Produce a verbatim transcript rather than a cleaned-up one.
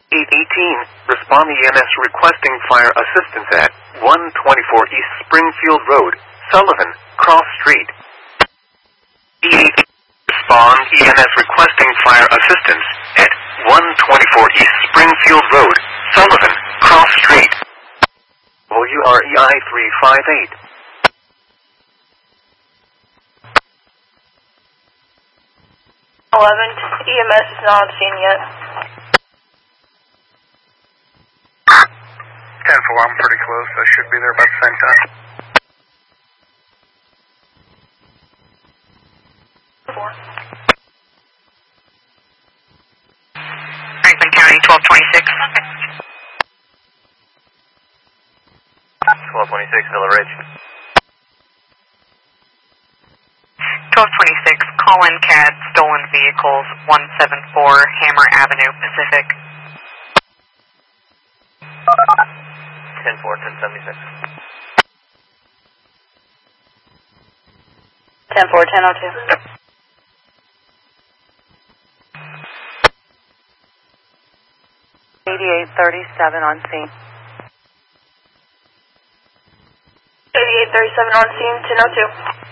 eight eighteen, respond E M S requesting fire assistance at one twenty-four East Springfield Road, Sullivan, Cross Street. Respond E M S requesting fire assistance at one twenty-four East Springfield Road, Sullivan, Cross Street. W R E I three five eight. eleven, E M S is not on scene yet. ten four, I'm pretty close. I should be there about the same time. four. Franklin County, twelve twenty-six. twelve twenty-six, Villa Ridge. twelve twenty-six, call-in C A D, stolen vehicles, one seven four Hammer Avenue, Pacific. ten four, ten seventy-six. ten four, ten oh two. eighty-eight thirty-seven on scene. eighty-eight thirty-seven on scene, ten oh two.